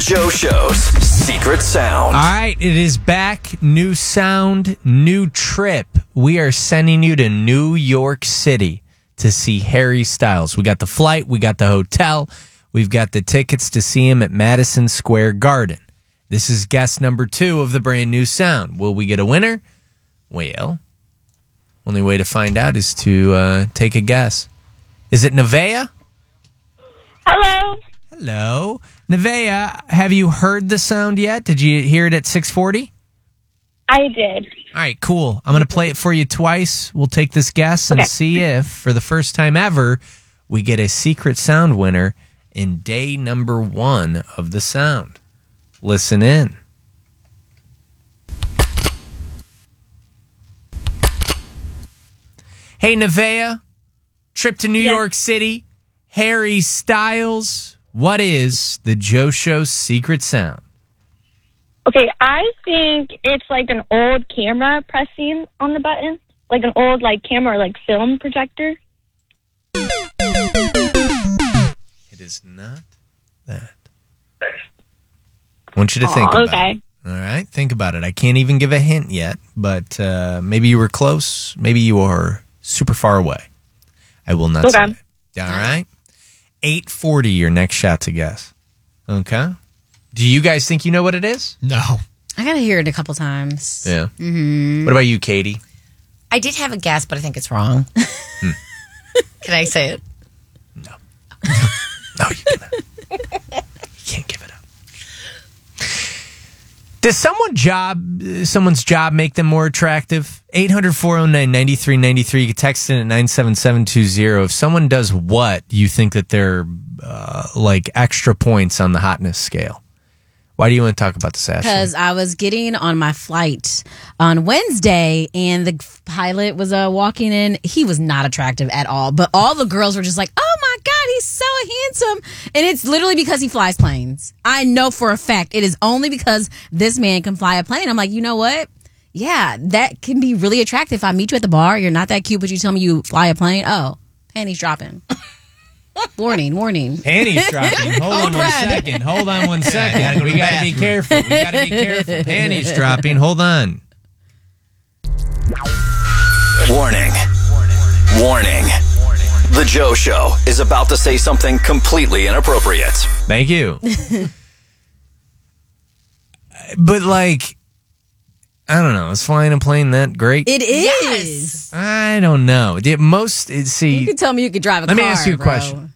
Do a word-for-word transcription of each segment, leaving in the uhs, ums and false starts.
Joe Show's secret sound. All right, it is back. New sound, new trip. We are sending you to New York City to see Harry Styles. We got the flight, we got the hotel, we've got the tickets to see him at Madison Square Garden. This is guest number two of the brand new sound. Will we get a winner? Well, only way to find out is to uh, take a guess. Is it Nevaeh? Hello. Hello. Nevaeh, have you heard the sound yet? Did you hear it at six forty? I did. All right, cool. I'm going to play it for you twice. We'll take this guess and Okay. see if, for the first time ever, we get a secret sound winner in day number one of the sound. Listen in. Hey, Nevaeh, trip to New Yes. York City, Harry Styles. What is the Joe Show's secret sound? Okay, I think it's like an old camera pressing on the button, like an old like camera or like film projector. It is not that. I want you to think Aw, about okay. it. All right, think about it. I can't even give a hint yet, but uh, maybe you were close. Maybe you are super far away. I will not Okay. say it. All right? eight forty, your next shot to guess. Okay? Do you guys think you know what it is? No. I gotta hear it a couple times. Yeah. Mm-hmm. What about you, Katie? I did have a guess, but I think it's wrong. Hmm. Can I say it? No. No, you cannot. You can't give it up. Does someone job, someone's job make them more attractive? eight hundred, four oh nine, nine three nine three. You can text in at nine seven seven two zero. If someone does what, you think that they're uh, like extra points on the hotness scale? Why do you want to talk about this, Ashley? Because I was getting on my flight on Wednesday, and the pilot was uh, walking in. He was not attractive at all, but all the girls were just like, "Oh my God, he's so handsome!" And it's literally because he flies planes. I know for a fact it is only because this man can fly a plane. I'm like, you know what? Yeah, that can be really attractive. If I meet you at the bar, you're not that cute, but you tell me you fly a plane. Oh, panties dropping. Warning, warning. Panties dropping. Hold on one second. Hold on one second. We got to be careful. We got to be careful. Panties dropping. Hold on. Warning. Warning. The Joe Show is about to say something completely inappropriate. Thank you. But like, I don't know. Is flying a plane that great? It is. I don't know. The most, it, see, You could tell me you could drive a let car. me ask you a bro. question.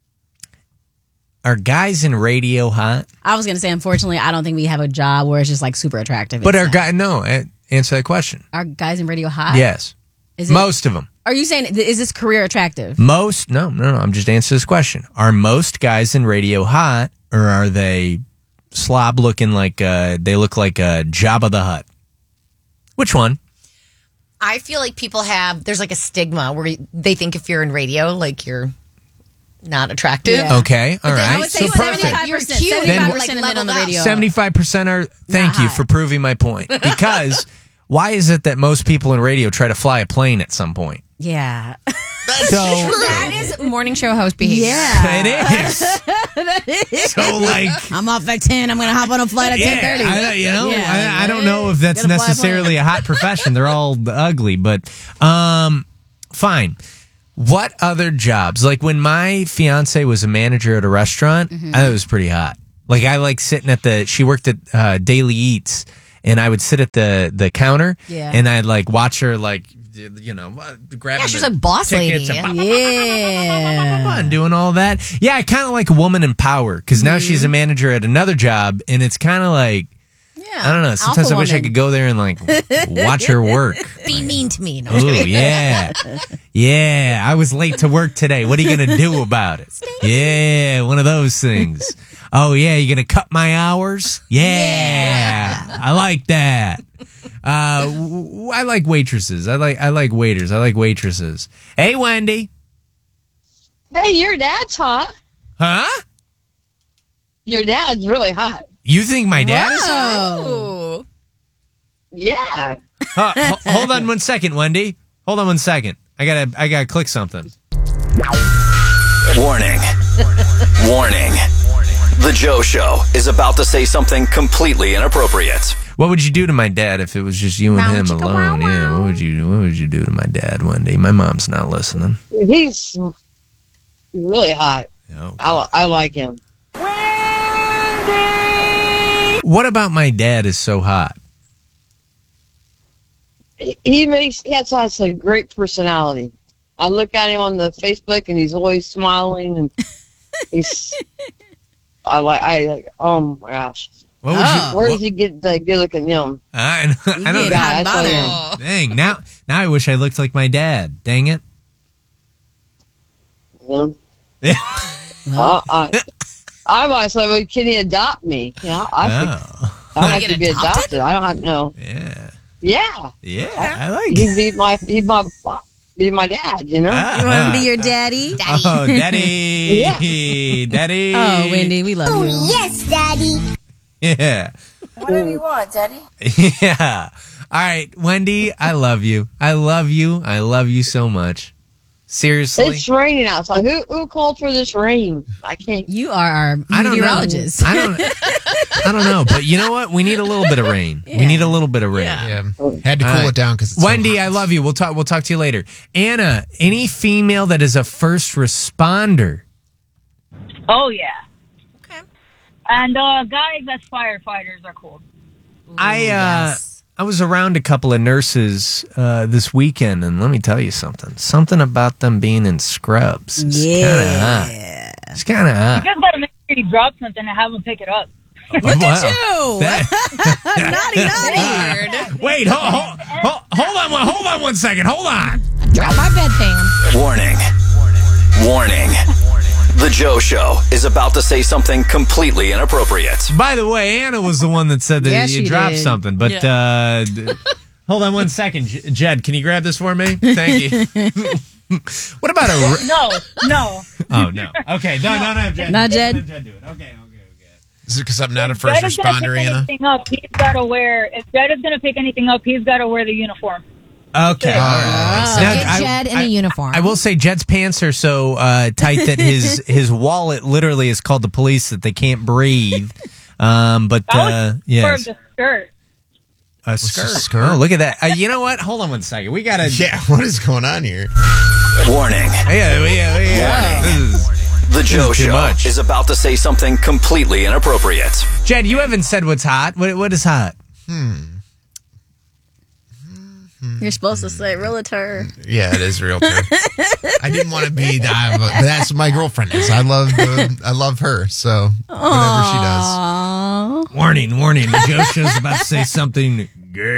Are guys in radio hot? I was going to say, unfortunately, I don't think we have a job where it's just like super attractive. But It's are not. guys, no, a- answer that question. Are guys in radio hot? Yes. Is it, Most of them. Are you saying, is this career attractive? Most, no, no, no. I'm just answering this question. Are most guys in radio hot, or are they slob looking like, uh, they look like a Jabba the Hutt? Which one? I feel like people have, there's like a stigma where they think if you're in radio, like you're not attractive. Yeah. Okay, all I right. would say So perfect. seventy-five You're percent. cute. seventy-five Then- percent of like, men on the leveled up. radio. seventy-five percent are, thank Not you hot. for proving my point. Because why is it that most people in radio try to fly a plane at some point? Yeah. So That is morning show host behavior. Yeah. it is. So like, I'm off at ten. I'm going to hop on a flight at ten thirty. I, you know, Yeah. I, I don't know if that's Gotta fly a necessarily a hot profession. They're all ugly, but um, fine. What other jobs? Like when my fiance was a manager at a restaurant, Mm-hmm. I thought it was pretty hot. Like I like sitting at the. She worked at uh, Daily Eats, and I would sit at the the counter, Yeah. and I'd like watch her like. You know, uh, grabbing Yeah, she's the a boss tickets lady. and Yeah. and doing all that. Yeah, I kind of like a woman in power because now Mm-hmm. she's a manager at another job, and it's kind of like I don't know. Sometimes Alpha I wish I woman. could go there and like watch her work. Be mean to me. No, Oh yeah, yeah. I was late to work today. What are you gonna do about it? Yeah, one of those things. Oh yeah, you gonna cut my hours? Yeah, I like that. Uh, w- I like waitresses. I like I like waiters. I like waitresses. Hey, Wendy. Hey, your dad's hot. Huh? Your dad's really hot. You think my dad is? Oh. Yeah. Huh, ho- hold on one second, Wendy. Hold on one second. I gotta I gotta click something. Warning. Warning. The Joe Show is about to say something completely inappropriate. What would you do to my dad if it was just you and Wow, him chicka, alone? wow, Yeah, wow. what would you what would you do to my dad, Wendy? My mom's not listening. He's really hot. Oh. I, I like him. What about my dad is so hot? He, he makes he has such a great personality. I look at him on the Facebook and he's always smiling and he's. I like I like. Oh my gosh. What would Oh. you? Where what- does he get the good looking him? I, know- I don't. get Yeah, hot I bottom. tell you. Dang! Now, now I wish I looked like my dad. Dang it! You know? Uh, I, I myself, well, can he adopt me? You know, I, think, Oh, I don't have Get to be adopted? adopted. I don't have to know. yeah, Yeah, yeah. I like it. he'd be my he'd my be my dad. You know. You want to be your daddy? Oh, daddy, Yeah. daddy. Oh, Wendy, we love you. Yes, Daddy. Yeah, Whatever you want, Daddy. yeah. All right, Wendy, I love you. I love you. I love you so much. Seriously. It's raining outside. Who who called for this rain? I can't. You are our I don't know. meteorologist. I don't. I don't know, but you know what? We need a little bit of rain. We need a little bit of rain. Yeah, had to cool All right. it down because Wendy, I love you. We'll talk. We'll talk to you later. Anna, any female that is a first responder. Oh yeah. Okay. And uh, guys that's firefighters are cool. I uh, yes. I was around a couple of nurses uh, this weekend, and let me tell you something. Something about them being in scrubs. It's Yeah. kind of hot. It's kind of You hot. just gotta make sure you drop something and have them pick it up. Look Wow. at you. That- naughty, naughty. Wait, hold, hold, hold, hold on, one- hold on one second. Hold on. Drop my bedpan. Warning. Warning. The Joe Show is about to say something completely inappropriate. By the way, Anna was the one that said that Yeah, you she dropped did. something, but uh, d- hold on one second, J- Jed. Can you grab this for me? Thank you. What about a? Re- No, no. oh no. Okay, no, no, no, Jed. Not Jed? Let Jed do it. Okay, okay, okay. is it because I'm not a first Jed is gonna responder, pick Anna? anything up, he's gotta wear. If Jed is gonna pick anything up, he's gotta wear the uniform. Okay. All right. Oh, Now, get I- Jed in a I- uniform. I will say Jed's pants are so uh, tight that his his wallet literally is called the police that they can't breathe. Um, but That was uh, for yes, the skirt. a skirt. a skirt? Oh, look at that. Uh, you know what? Hold on one second. We gotta. Yeah, what is going on here? Warning. Yeah, yeah, yeah. This is- The Joe too Show much. is about to say something completely inappropriate. Jed, you haven't said what's hot. What what is hot? You're supposed to say realtor. Yeah, it is real true. I didn't want to be that, but that's what my girlfriend is. I love uh, I love her, so whatever she does. Aw. Warning, warning. The Joe Show's about to say something gay.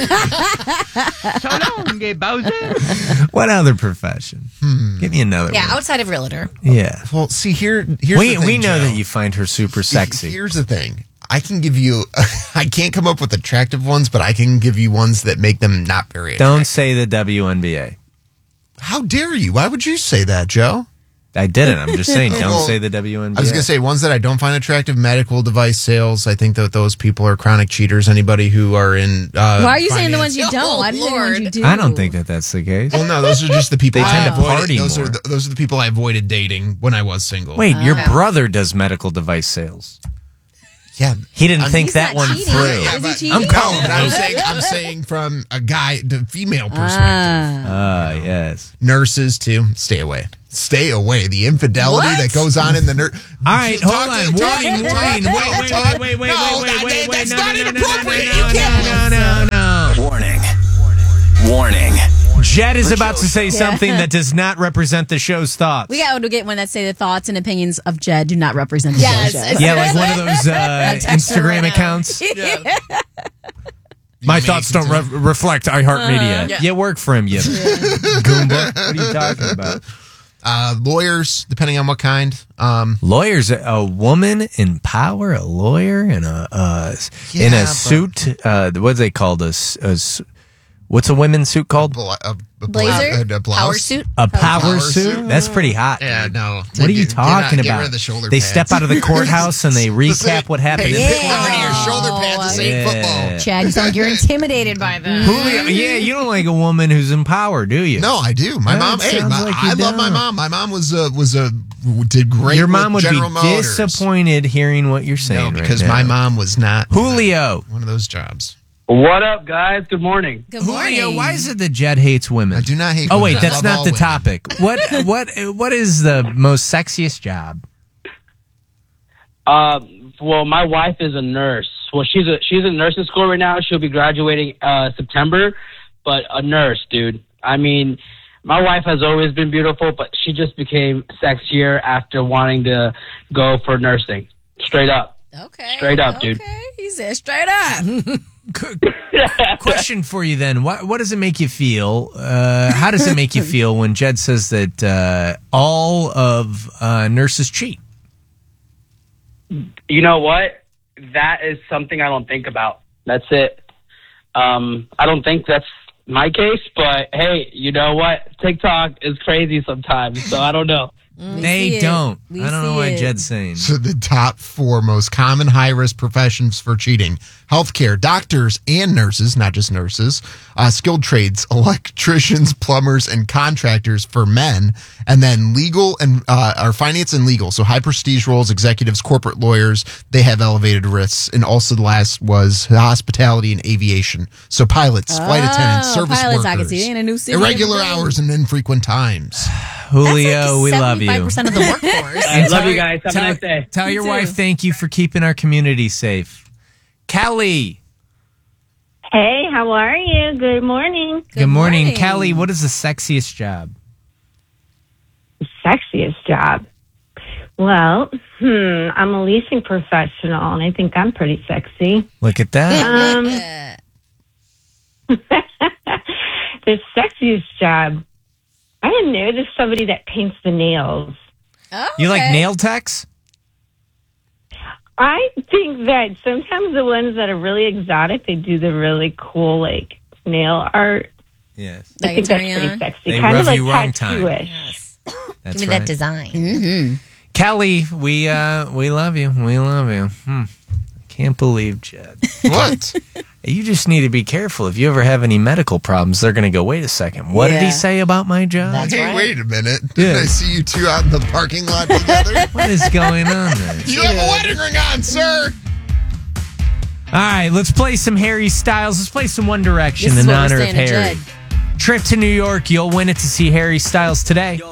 What other profession? Give me another Yeah, one. outside of realtor. Yeah. Well, see here. Here's We, the thing, we know Joe. that you find her super sexy. Here's the thing. I can give you. I can't come up with attractive ones, but I can give you ones that make them not very. Don't attractive. say the W N B A. How dare you? Why would you say that, Joe? I didn't. I'm just saying, don't Well, say the W N B A. I was going to say ones that I don't find attractive. Medical device sales. I think that those people are chronic cheaters. Anybody who are in. Uh, Why are you saying the ones finance- you don't? Oh, Why do you say the ones you Lord. do? I don't think that that's the case. Well, no, those are just the people They I tend to avoided. party Those more. are the, those are the people I avoided dating when I was single. Wait, your Okay. brother does medical device sales. yeah, He didn't I'm- think He's that not one cheating. through. Is he but- cheating? I'm No, calling but I'm it. saying I'm saying from a guy, the female perspective. Ah. Ah, yes. Nurses too. Stay away. Stay away. The infidelity What? that goes on in the nurse. All right, hold on. Warning, warning. Wait, wait, wait, wait, wait, No, wait, wait, wait, wait. that's No, not no, no, no, no, inappropriate. no, You no, can't- no, no, no. Warning. Warning. Jed is about to say Yeah. something that does not represent the show's thoughts. We got to get one that say the thoughts and opinions of Jed do not represent the Yes, show. it's- Yeah, like one of those uh, Instagram accounts. My thoughts don't re- reflect iHeartMedia. yeah. You work for him, you Goomba. What are you talking about? Uh, lawyers, depending on what kind. Um, Lawyers, a woman in power, a lawyer in a uh, in Yeah, a but- suit. Uh, what do they call this? A s- What's a women's suit called? Bla- a, a Blazer? bla- a blouse. Power suit. A power, Power suit? suit? That's pretty hot. Yeah, no. What are you Get- get out- talking get about? rid of the shoulder they pads. step out of the courthouse and they recap what happened. Hey, in pick the one of your shoulder pads to save Yeah. football. Chad, you sound like you're intimidated by them. Julio, yeah, you don't like a woman who's in power, do you? No, I do. My That mom. Hey, sounds my, like you I love my don't. mom. My mom was a was a did great. Your mom with would General be Motors. disappointed hearing what you're saying. No, because right my now. mom was not Julio. one of those jobs. What up, guys? Good morning. Good morning. Julio, why is it that Jed hates women? I do not hate. Oh women. wait, I that's love not all the women. topic. What what what is the most sexiest job? Uh, well, my wife is a nurse. Well, she's a she's in nursing school right now. She'll be graduating uh, September, but a nurse, dude. I mean, my wife has always been beautiful, but she just became sexier after wanting to go for nursing. Straight up. Okay. Straight up, dude. Okay. He said straight up. Question for you then: What what does it make you feel? Uh, how does it make you feel when Jed says that uh, all of uh, nurses cheat? You know what? That is something I don't think about. That's it. Um, I don't think that's my case, but hey, you know what? TikTok is crazy sometimes, so I don't know. We They see it. don't. We I don't know see why it. Jed's saying. So the top four most common high-risk professions for cheating: healthcare, doctors and nurses, not just nurses, uh, skilled trades, electricians, plumbers, and contractors for men, and then legal and uh, our finance and legal. So high prestige roles, executives, corporate lawyers, they have elevated risks. And also the last was hospitality and aviation. So pilots, flight attendants, Oh, service pilots, workers, I can see. Ain't a new city irregular every day. hours and infrequent times. Julio, we love you. seventy-five percent of the workforce. I love tell- you guys. Have tell, a nice day. Tell You your too. wife thank you for keeping our community safe. Kelly. Hey, how are you? Good morning. Good, morning. morning. Kelly. What is the sexiest job? Sexiest job. Well, hmm, I'm a leasing professional, and I think I'm pretty sexy. Look at that. Um, the sexiest job. I didn't know there's somebody that paints the nails. Oh, You like okay. nail techs? I think that sometimes the ones that are really exotic, they do the really cool, like, nail art. Yes. I That think can that's turn you pretty on? sexy. They kind rub of like you wrong time. tattoo-ish. That's Give me right. that design. Mm-hmm. Kelly, we uh we love you. We love you. Hmm. Can't believe Jed. What? You just need to be careful. If you ever have any medical problems, they're going to go, wait a second. What did Yeah. he say about my job? That's Hey, right. wait a minute. Did Yeah. I see you two out in the parking lot together? What is going on there? You have a wedding ring on, sir. All right, let's play some Harry Styles. Let's play some One Direction This is in what we're honor of saying to Harry. Jed. Trip to New York. You'll win it to see Harry Styles today.